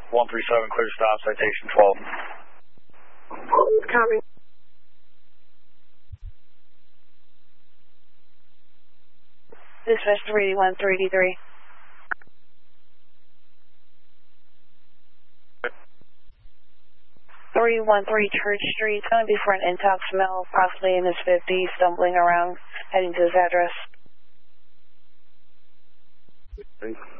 137, clear stop, citation 12. Copy. Dispatch 381-383. 313 Church Street. It's going to be for an intox male, possibly in his 50s, stumbling around, heading to his address. Thanks.